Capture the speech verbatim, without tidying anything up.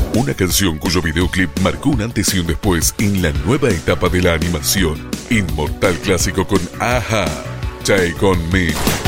Una canción cuyo videoclip marcó un antes y un después en la nueva etapa de la animación. Inmortal clásico con A H A, Take On Me.